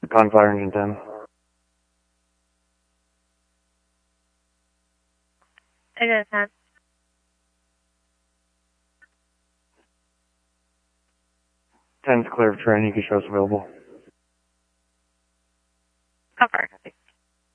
Con Fire Engine 10. Engine 10. Ten's clear of terrain, you can show us available.